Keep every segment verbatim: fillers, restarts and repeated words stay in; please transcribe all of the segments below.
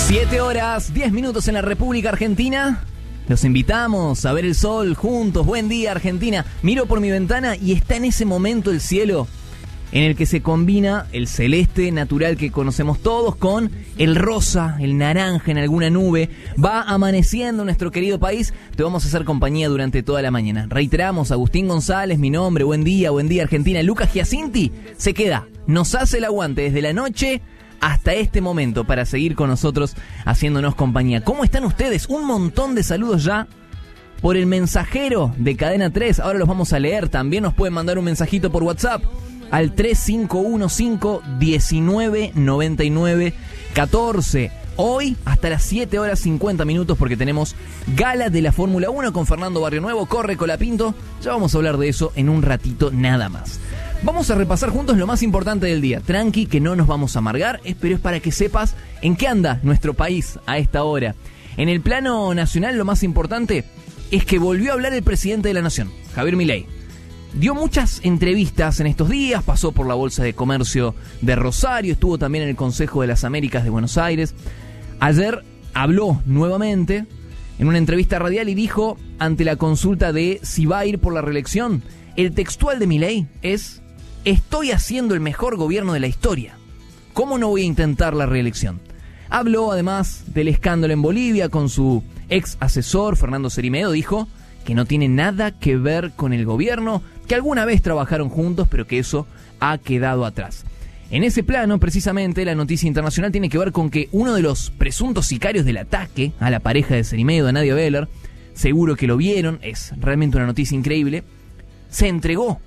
Siete horas, diez minutos en la República Argentina. Los invitamos a ver el sol juntos. Buen día, Argentina. Miro por mi ventana y está en ese momento el cielo en el que se combina el celeste natural que conocemos todos con el rosa, el naranja en alguna nube. Va amaneciendo nuestro querido país. Te vamos a hacer compañía durante toda la mañana. Reiteramos, Agustín González, mi nombre. Buen día, buen día, Argentina. Lucas Giacinti se queda. Nos hace el aguante desde la noche hasta este momento para seguir con nosotros haciéndonos compañía. ¿Cómo están ustedes? Un montón de saludos ya por el mensajero de Cadena tres. Ahora los vamos a leer. También nos pueden mandar un mensajito por WhatsApp al tres cinco uno cinco, diecinueve, noventa y nueve, catorce. Hoy hasta las siete horas cincuenta minutos porque tenemos gala de la Fórmula uno con Fernando Barrionuevo. Corre Colapinto. Ya vamos a hablar de eso en un ratito nada más. Vamos a repasar juntos lo más importante del día. Tranqui, que no nos vamos a amargar, pero es para que sepas en qué anda nuestro país a esta hora. En el plano nacional, lo más importante es que volvió a hablar el presidente de la Nación, Javier Milei. Dio muchas entrevistas en estos días, pasó por la Bolsa de Comercio de Rosario, estuvo también en el Consejo de las Américas de Buenos Aires. Ayer habló nuevamente en una entrevista radial y dijo, ante la consulta de si va a ir por la reelección, el textual de Milei es: estoy haciendo el mejor gobierno de la historia. ¿Cómo no voy a intentar la reelección? Habló además del escándalo en Bolivia con su ex asesor, Fernando Cerimedo. Dijo que no tiene nada que ver con el gobierno, que alguna vez trabajaron juntos, pero que eso ha quedado atrás. En ese plano, precisamente, la noticia internacional tiene que ver con que uno de los presuntos sicarios del ataque a la pareja de Cerimedo, a Nadia Beller, seguro que lo vieron, es realmente una noticia increíble, se entregó.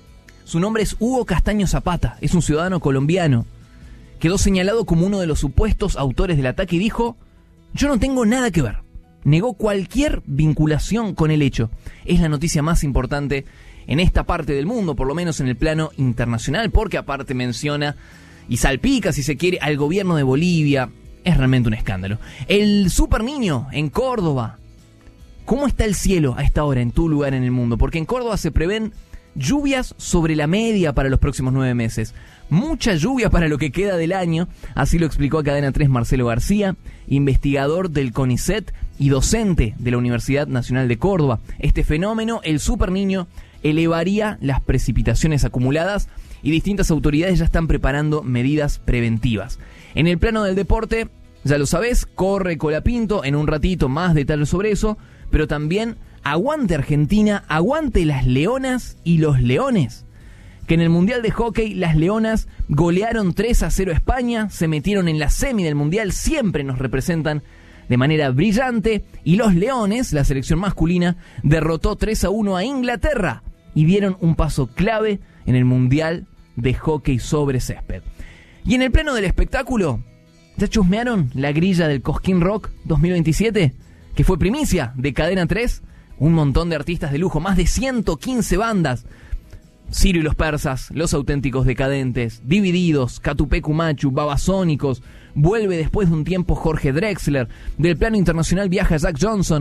Su nombre es Hugo Castaño Zapata, es un ciudadano colombiano. Quedó señalado como uno de los supuestos autores del ataque y dijo: yo no tengo nada que ver. Negó cualquier vinculación con el hecho. Es la noticia más importante en esta parte del mundo, por lo menos en el plano internacional, porque aparte menciona y salpica, si se quiere, al gobierno de Bolivia. Es realmente un escándalo. El super niño en Córdoba. ¿Cómo está el cielo a esta hora en tu lugar en el mundo? Porque en Córdoba se prevén lluvias sobre la media para los próximos nueve meses. Mucha lluvia para lo que queda del año. Así lo explicó a Cadena tres Marcelo García, investigador del CONICET y docente de la Universidad Nacional de Córdoba. Este fenómeno, el Super Niño, elevaría las precipitaciones acumuladas y distintas autoridades ya están preparando medidas preventivas. En el plano del deporte, ya lo sabés, corre Colapinto, en un ratito más detalles sobre eso, pero también aguante Argentina, aguante las leonas y los leones. Que en el Mundial de Hockey las leonas golearon tres a cero a España, se metieron en la semi del Mundial, siempre nos representan de manera brillante, y los leones, la selección masculina, derrotó tres a uno a Inglaterra y dieron un paso clave en el Mundial de Hockey sobre césped. Y en el plano del espectáculo, ¿ya chusmearon la grilla del Cosquín Rock dos mil veintisiete? Que fue primicia de Cadena tres, un montón de artistas de lujo, más de ciento quince bandas. Ciro y los Persas, Los Auténticos Decadentes, Divididos, Catupecu Machu, Babasónicos. Vuelve después de un tiempo Jorge Drexler. Del plano internacional viaja Jack Johnson.